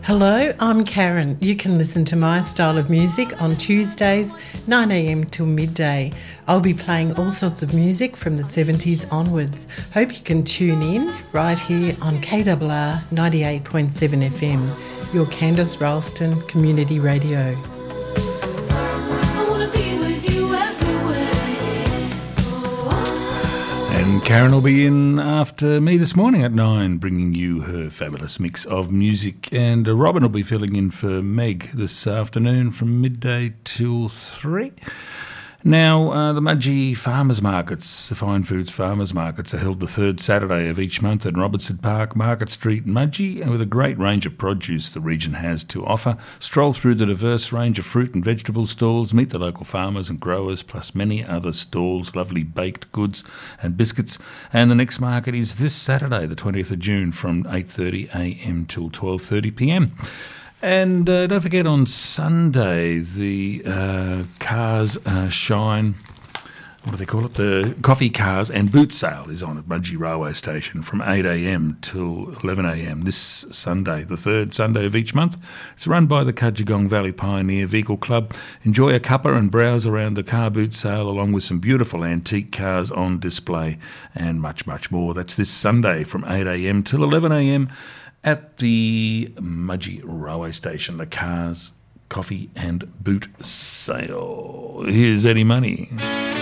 Hello, I'm Karen. You can listen to my style of music on Tuesdays, 9am till midday. I'll be playing all sorts of music from the 70s onwards. Hope you can tune in right here on KRR 98.7 FM, your Candice Ralston Community Radio. And Karen will be in after me this morning at 9, bringing you her fabulous mix of music. And Robin will be filling in for Meg this afternoon from midday till 3. Now, the Mudgee Farmers Markets, the Fine Foods Farmers Markets, are held the third Saturday of each month at Robertson Park, Market Street, Mudgee, and with a great range of produce the region has to offer. Stroll through the diverse range of fruit and vegetable stalls, meet the local farmers and growers, plus many other stalls, lovely baked goods and biscuits. And the next market is this Saturday, the 20th of June, from 8:30am till 12:30pm. And don't forget, on Sunday, the Cars Shine, what do they call it? The Coffee, Cars and Boot Sale is on at Mudgee Railway Station from 8am till 11am this Sunday, the third Sunday of each month. It's run by the Cudgegong Valley Pioneer Vehicle Club. Enjoy a cuppa and browse around the car boot sale along with some beautiful antique cars on display and much, much more. That's this Sunday from 8am till 11am. At the Mudgee Railway Station, the Cars, Coffee and Boot Sale. Here's Eddie Money.